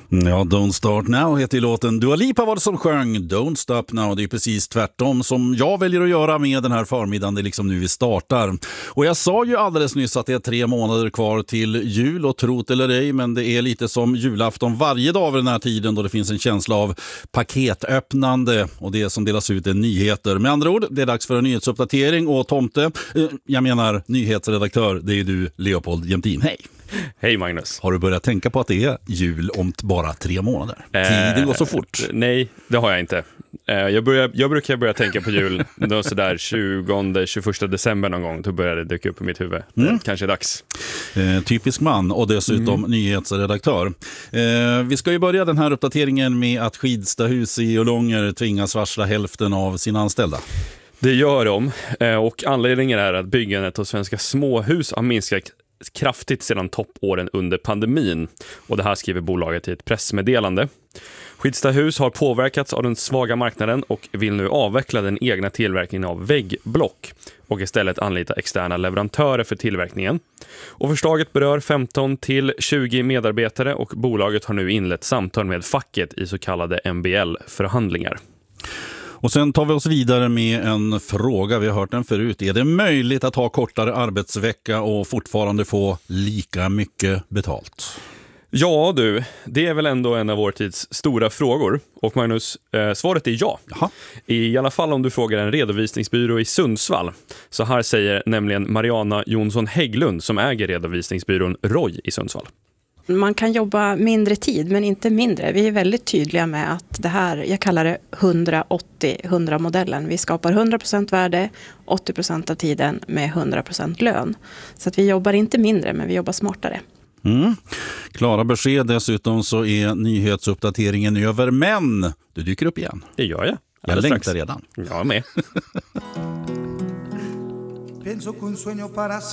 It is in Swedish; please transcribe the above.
Ja, Don't Start Now heter ju låten. Dua Lipa var det som sjöng Don't Stop Now. Det är precis tvärtom som jag väljer att göra med den här förmiddagen. Det är liksom nu vi startar. Och jag sa ju alldeles nyss att det är 3 månader kvar till jul, och trot eller ej, men det är lite som julafton varje dag vid den här tiden, då det finns en känsla av paketöppnande, och det som delas ut är nyheter. Med andra ord, det är dags för en nyhetsuppdatering, och Tomte, jag menar nyhetsredaktör, det är du, Leopold Jämtin. Hej! Hej Magnus. Har du börjat tänka på att det är jul om bara 3 månader? Tiden går så fort. Nej, det har jag inte. Jag brukar börja tänka på jul då sådär 20-21 december någon gång. Då börjar det dyka upp i mitt huvud. Kanske är dags. Typisk man, och dessutom nyhetsredaktör. Vi ska ju börja den här uppdateringen med att Skidstahus i Ullånger tvingas varsla hälften av sina anställda. Det gör de, och anledningen är att byggandet av svenska småhus har minskat kraftigt sedan toppåren under pandemin, och det här skriver bolaget i ett pressmeddelande. Skidstahus har påverkats av den svaga marknaden och vill nu avveckla den egna tillverkningen av väggblock och istället anlita externa leverantörer för tillverkningen. Och förslaget berör 15-20 medarbetare, och bolaget har nu inlett samtal med facket i så kallade MBL-förhandlingar. Och sen tar vi oss vidare med en fråga, vi har hört den förut. Är det möjligt att ha kortare arbetsvecka och fortfarande få lika mycket betalt? Ja du, det är väl ändå en av vår tids stora frågor. Och Magnus, svaret är ja. Jaha. I alla fall om du frågar en redovisningsbyrå i Sundsvall. Så här säger nämligen Mariana Jonsson Hägglund, som äger redovisningsbyrån Roy i Sundsvall. Man kan jobba mindre tid, men inte mindre. Vi är väldigt tydliga med att det här, jag kallar det 180-100-modellen. Vi skapar 100% värde, 80% av tiden med 100% lön. Så att vi jobbar inte mindre, men vi jobbar smartare. Klara besked, dessutom så är nyhetsuppdateringen över, men du dyker upp igen. Det gör jag. Jag längtar redan. Jag med.